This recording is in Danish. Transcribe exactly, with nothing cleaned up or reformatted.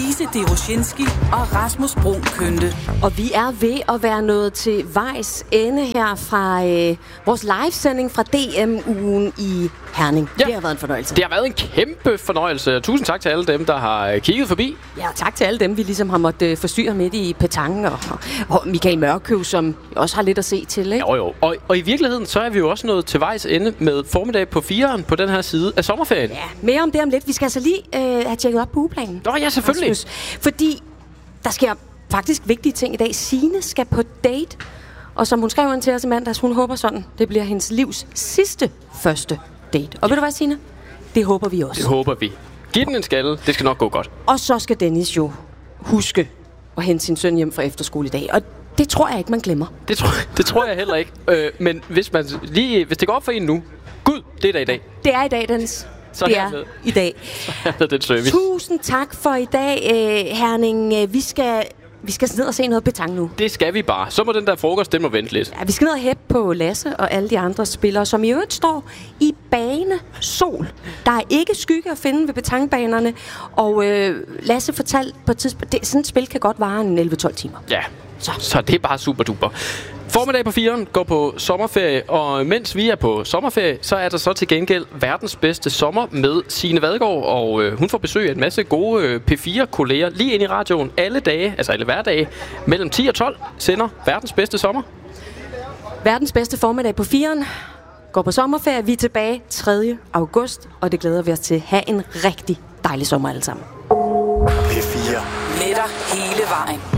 Louise Deroshinski og Rasmus Brun Kønte. Og vi er ved at være nået til vejs ende her fra øh, vores livesending fra D M-ugen i Herning. Ja. Det har været en fornøjelse. Det har været en kæmpe fornøjelse. Tusind tak til alle dem, der har kigget forbi. Ja, tak til alle dem, vi ligesom har måttet forstyrre midt i petangen. Og, og Michael Mørkøv, som også har lidt at se til, ikke? Jo, jo. Og, og i virkeligheden, så er vi jo også nået til vejs ende med formiddag på fireren på den her side af sommerferien. Ja, mere om det om lidt. Vi skal altså lige øh, have tjekket op på ugeplanen. Nå ja, selvfølgelig. Rasmus. Fordi der sker faktisk vigtige ting i dag. Signe skal på date. Og som hun skrev ind til os i mandags, hun håber sådan, det bliver hendes livs sidste første date. Og ja. Ved du hvad, Signe? Det håber vi også. Det håber vi. Giv den en skalle. Det skal nok gå godt. Og så skal Dennis jo huske at hente sin søn hjem fra efterskole i dag. Og det tror jeg ikke, man glemmer. Det tror, det tror jeg heller ikke. øh, men hvis, man lige, hvis det går op for en nu, gud, det er da i dag. Det er i dag, Dennis. Så det er hermed. i dag. Så hermed den service. Tusind tak for i dag, øh, Herning. Vi skal... Vi skal ned og se noget petanque nu. Det skal vi bare. Så må den der frokost, den må vente lidt. Ja, vi skal ned og hæppe på Lasse og alle de andre spillere, som i øvrigt står i bane sol. Der er ikke skygge at finde ved petanquebanerne. Og øh, Lasse fortalte på et tidspunkt, det, sådan et spil kan godt vare en elleve tolv timer. Ja, så. så det er bare super duper. Formiddag på fireren går på sommerferie, og mens vi er på sommerferie, så er der så til gengæld verdens bedste sommer med Signe Vadgaard, og øh, hun får besøg af en masse gode øh, P fire-kolleger lige ind i radioen alle dage, altså alle hverdage, mellem ti og tolv sender verdens bedste sommer. Verdens bedste formiddag på fireren går på sommerferie. Vi er tilbage tredje august, og det glæder vi os til. Ha' en rigtig dejlig sommer alle sammen. P fire. Med dig hele vejen.